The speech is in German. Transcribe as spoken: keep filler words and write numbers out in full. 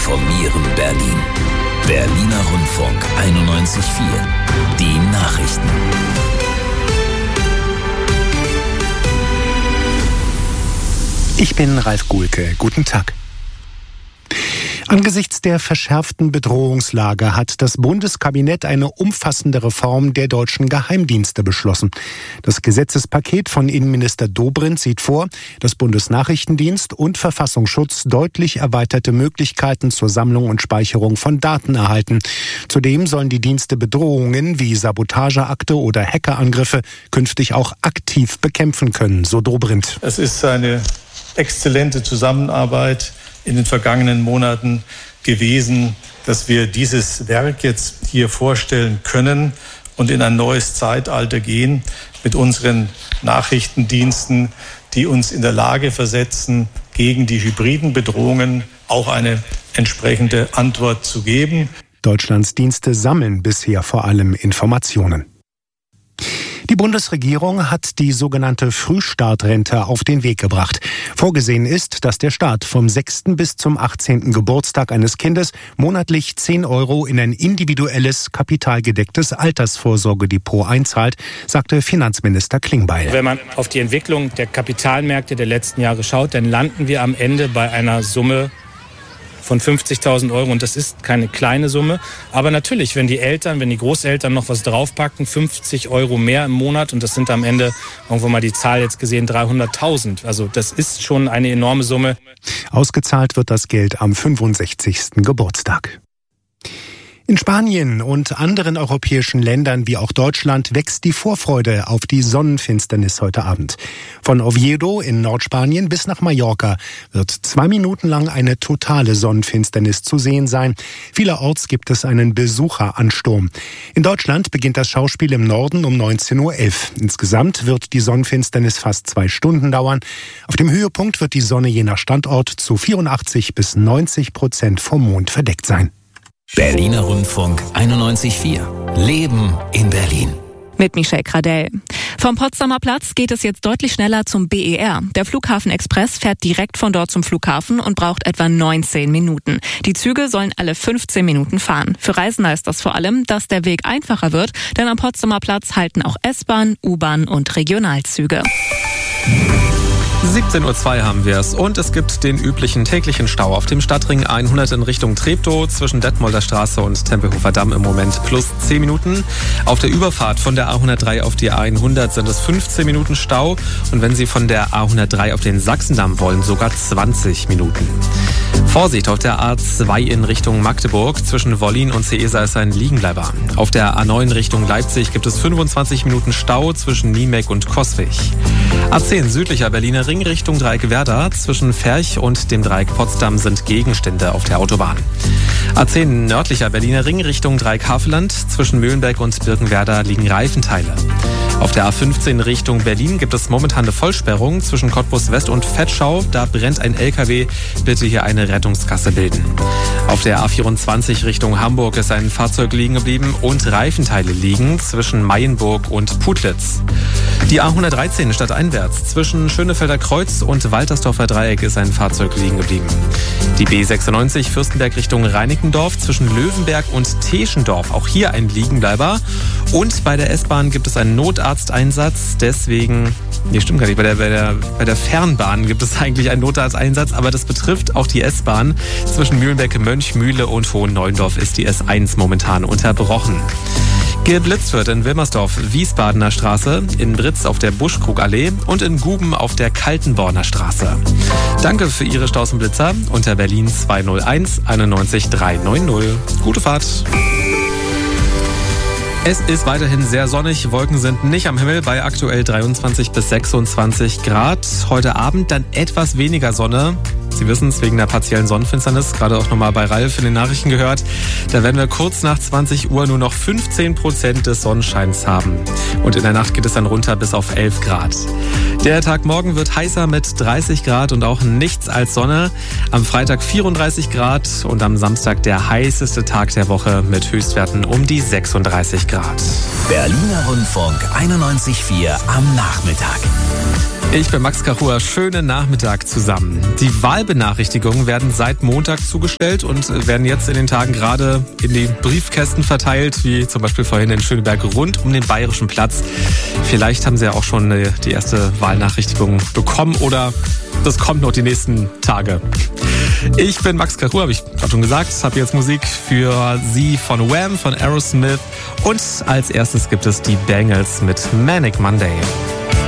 informieren Berlin. Berliner Rundfunk einundneunzig Komma vier. Die Nachrichten. Ich bin Ralf Guhlke. Guten Tag. Angesichts der verschärften Bedrohungslage hat das Bundeskabinett eine umfassende Reform der deutschen Geheimdienste beschlossen. Das Gesetzespaket von Innenminister Dobrindt sieht vor, dass Bundesnachrichtendienst und Verfassungsschutz deutlich erweiterte Möglichkeiten zur Sammlung und Speicherung von Daten erhalten. Zudem sollen die Dienste Bedrohungen wie Sabotageakte oder Hackerangriffe künftig auch aktiv bekämpfen können, so Dobrindt. Es ist eine exzellente Zusammenarbeit in den vergangenen Monaten gewesen, dass wir dieses Werk jetzt hier vorstellen können und in ein neues Zeitalter gehen mit unseren Nachrichtendiensten, die uns in der Lage versetzen, gegen die hybriden Bedrohungen auch eine entsprechende Antwort zu geben. Deutschlands Dienste sammeln bisher vor allem Informationen. Die Bundesregierung hat die sogenannte Frühstartrente auf den Weg gebracht. Vorgesehen ist, dass der Staat vom sechsten bis zum achtzehnten Geburtstag eines Kindes monatlich zehn Euro in ein individuelles, kapitalgedecktes Altersvorsorgedepot einzahlt, sagte Finanzminister Klingbeil. Wenn man auf die Entwicklung der Kapitalmärkte der letzten Jahre schaut, dann landen wir am Ende bei einer Summe von fünfzigtausend Euro, und das ist keine kleine Summe. Aber natürlich, wenn die Eltern, wenn die Großeltern noch was draufpacken, fünfzig Euro mehr im Monat, und das sind am Ende, irgendwo mal die Zahl jetzt gesehen, dreihunderttausend. Also das ist schon eine enorme Summe. Ausgezahlt wird das Geld am fünfundsechzigsten Geburtstag. In Spanien und anderen europäischen Ländern wie auch Deutschland wächst die Vorfreude auf die Sonnenfinsternis heute Abend. Von Oviedo in Nordspanien bis nach Mallorca wird zwei Minuten lang eine totale Sonnenfinsternis zu sehen sein. Vielerorts gibt es einen Besucheransturm. In Deutschland beginnt das Schauspiel im Norden um neunzehn Uhr elf. Insgesamt wird die Sonnenfinsternis fast zwei Stunden dauern. Auf dem Höhepunkt wird die Sonne je nach Standort zu vierundachtzig bis neunzig Prozent vom Mond verdeckt sein. Berliner Rundfunk einundneunzig Komma vier. Leben in Berlin. Mit Michelle Gradell. Vom Potsdamer Platz geht es jetzt deutlich schneller zum B E R. Der Flughafenexpress fährt direkt von dort zum Flughafen und braucht etwa neunzehn Minuten. Die Züge sollen alle fünfzehn Minuten fahren. Für Reisende ist das vor allem, dass der Weg einfacher wird, denn am Potsdamer Platz halten auch S-Bahn, U-Bahn und Regionalzüge. siebzehn Uhr zwei haben wir es und es gibt den üblichen täglichen Stau auf dem Stadtring hundert in Richtung Treptow zwischen Detmolder Straße und Tempelhofer Damm im Moment plus zehn Minuten. Auf der Überfahrt von der A hundertdrei auf die A hundert sind es fünfzehn Minuten Stau und wenn Sie von der A hundertdrei auf den Sachsendamm wollen, sogar zwanzig Minuten. Vorsicht, auf der A zwei in Richtung Magdeburg zwischen Wollin und Seesa ist ein Liegenbleiber. Auf der A neun Richtung Leipzig gibt es fünfundzwanzig Minuten Stau zwischen Niemek und Coswig. A zehn südlicher Berliner Ring Richtung Dreieck Werder. Zwischen Ferch und dem Dreieck Potsdam sind Gegenstände auf der Autobahn. A zehn nördlicher Berliner Ring Richtung Dreieck Havelland. Zwischen Mühlenberg und Birkenwerder liegen Reifenteile. Auf der A fünfzehn Richtung Berlin gibt es momentan eine Vollsperrung zwischen Cottbus West und Vetschau. Da brennt ein L K W. Bitte hier eine Rettungskasse bilden. Auf der A vierundzwanzig Richtung Hamburg ist ein Fahrzeug liegen geblieben und Reifenteile liegen zwischen Mayenburg und Putlitz. Die A hundertdreizehn stadteinwärts zwischen Schönefelder Kreuz und Waltersdorfer Dreieck ist ein Fahrzeug liegen geblieben. Die B sechsundneunzig Fürstenberg Richtung Reinickendorf zwischen Löwenberg und Teschendorf. Auch hier ein Liegenbleiber. Und bei der S-Bahn gibt es einen Notarzteinsatz. Deswegen, nee, stimmt gar nicht, bei der, bei der, bei der Fernbahn gibt es eigentlich einen Notarzteinsatz, aber das betrifft auch die S-Bahn. Zwischen Mühlenbeck, Mönchmühle und Hohenneuendorf ist die S eins momentan unterbrochen. Geblitzt wird in Wilmersdorf Wiesbadener Straße, in Britz auf der Buschkrugallee und in Guben auf der Kaltenborner Straße. Danke für Ihre Staus und Blitzer unter Berlin zwei null eins einundneunzig drei neun null. Gute Fahrt! Es ist weiterhin sehr sonnig, Wolken sind nicht am Himmel bei aktuell dreiundzwanzig bis sechsundzwanzig Grad. Heute Abend dann etwas weniger Sonne. Sie wissen es, wegen der partiellen Sonnenfinsternis, gerade auch nochmal bei Ralf in den Nachrichten gehört. Da werden wir kurz nach zwanzig Uhr nur noch fünfzehn Prozent des Sonnenscheins haben. Und in der Nacht geht es dann runter bis auf elf Grad. Der Tag morgen wird heißer mit dreißig Grad und auch nichts als Sonne. Am Freitag vierunddreißig Grad und am Samstag der heißeste Tag der Woche mit Höchstwerten um die sechsunddreißig Grad. Berliner Rundfunk einundneunzig Komma vier am Nachmittag. Ich bin Max Kachua. Schönen Nachmittag zusammen. Die Wahlbenachrichtigungen werden seit Montag zugestellt und werden jetzt in den Tagen gerade in die Briefkästen verteilt, wie zum Beispiel vorhin in Schöneberg rund um den Bayerischen Platz. Vielleicht haben Sie ja auch schon die erste Wahlnachrichtigung bekommen oder das kommt noch die nächsten Tage. Ich bin Max Kachua, habe ich gerade schon gesagt, habe jetzt Musik für Sie von Wham, von Aerosmith und als erstes gibt es die Bangles mit Manic Monday.